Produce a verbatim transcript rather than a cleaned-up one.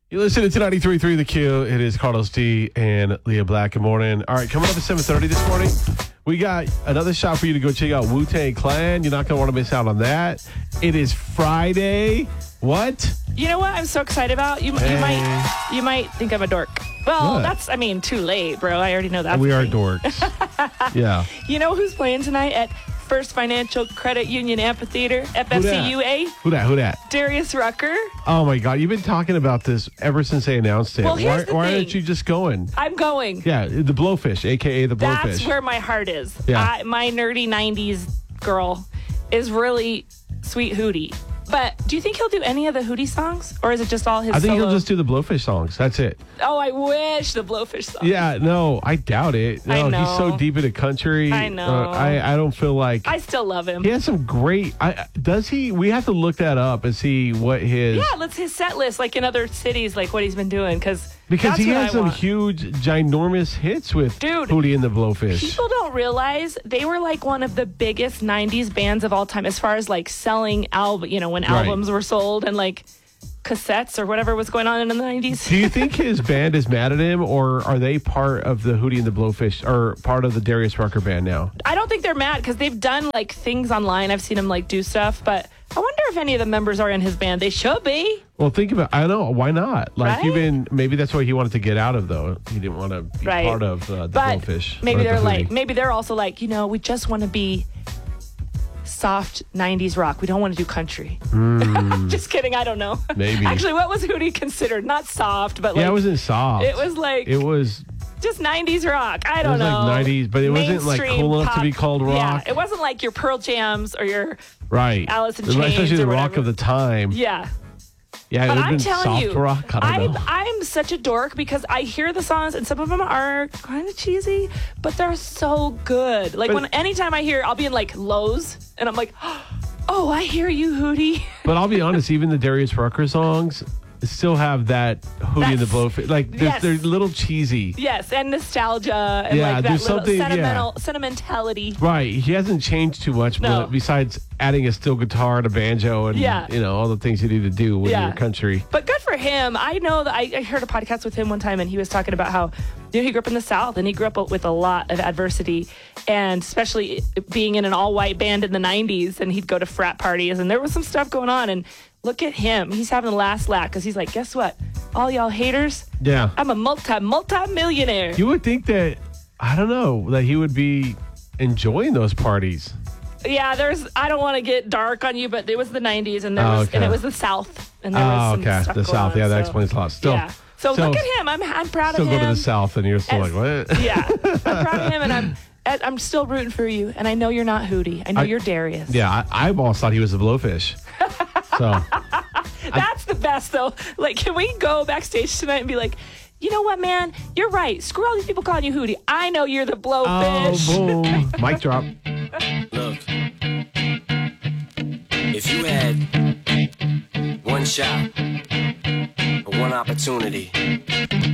You listen to ninety-three point three The Q. It is Carlos D and Leah Black. Good morning. All right, coming up at seven thirty this morning, we got another shot for you to go check out Wu-Tang Clan. You're not going to want to miss out on that. It is Friday. What? You know what I'm so excited about? You, Hey. you might you might think I'm a dork. Well, What? that's, I mean, too late, bro. I already know that. We are dorks. Yeah. You know who's playing tonight at First Financial Credit Union Amphitheater, F F C U A? Who that? Who that? Darius Rucker. Oh, my God. You've been talking about this ever since they announced it. Well, why here's the why thing. aren't you just going? I'm going. Yeah, the Blowfish, a k a the Blowfish. That's where my heart is. Yeah. I, my nerdy nineties girl is really sweet Hootie. But do you think he'll do any of the Hootie songs? Or is it just all his I think solo? he'll just do the Blowfish songs. That's it. Oh, I wish the Blowfish song. Yeah, no, I doubt it. No, I know. he's so deep into country. I know. Uh, I, I don't feel like... I still love him. He has some great... I, does he? We have to look that up and see what his... Yeah, let's his set list, like in other cities, like what he's been doing, because Because that's he what has I some want. huge, ginormous hits with Dude, Hootie and the Blowfish. People don't realize they were like one of the biggest nineties bands of all time as far as like selling album, you know, when Right. albums were sold and like cassettes or whatever was going on in the nineties. Do you think his band is mad at him, or are they part of the Hootie and the Blowfish, or part of the Darius Rucker band now? I don't think they're mad because they've done like things online. I've seen them like do stuff, but I wonder if any of the members are in his band. They should be. Well, think about. I know why not. Like Right? even maybe that's what he wanted to get out of though. He didn't want to be Right. part of uh, the But Blowfish. maybe or they're the like, Hootie. maybe they're also like, you know, we just want to be soft nineties rock. We don't want to do country. Just kidding. I don't know. Hmm. Maybe. Actually, what was Hootie considered? Not soft, but like yeah, it wasn't soft. it was like It was. just nineties rock. I It don't was know. like nineties, but it wasn't like Mainstream cool enough to pop. be called rock. Yeah, it wasn't like your Pearl Jams or your Right. Alice in Especially Chains the or rock whatever. of the time. yeah. Yeah, it But would have I'm been telling soft you, rock. I don't I'm, know. I'm such a dork because I hear the songs and some of them are kind of cheesy, but they're so good. Like But- when anytime I hear, I'll be in like Lowe's and I'm like, oh, I hear you, Hootie. But I'll be honest, even the Darius Rucker songs still have that Hootie and the That's- Blowfish. Like they're, yes. they're a little cheesy. Yes, and nostalgia and Yeah, like that there's little something- yeah. sentimental sentimentality. Right. He hasn't changed too much, No. but besides adding a steel guitar and a banjo and Yeah. you know all the things you need to do when Yeah. you're country. But good for him. I know that I, I heard a podcast with him one time, and he was talking about how you know he grew up in the South, and he grew up with a lot of adversity, and especially being in an all-white band in the nineties, and he'd go to frat parties, and there was some stuff going on. And look at him; he's having the last laugh because he's like, "Guess what? All y'all haters, Yeah. I'm a multi multi millionaire." You would think that I don't know that he would be enjoying those parties. Yeah, there's. I don't want to get dark on you, but it was the nineties, and there Oh, was, okay. and it was the South, and there was Oh, some okay. stuff The going South. on, Yeah, that so- explains a lot. Still, yeah. So still, look at him. I'm I'm proud still of go him. to the South, and you're still As- like, what? Yeah, I'm proud of him, and I'm I'm still rooting for you. And I know you're not Hootie. I know I- you're Darius. Yeah, I, I almost thought he was a Blowfish. So That's the best though. Like, can we go backstage tonight and be like, you know what, man? You're right. Screw all these people calling you Hootie. I know you're the oh, Blowfish. boom, mic drop. Look, if you had one shot, or one opportunity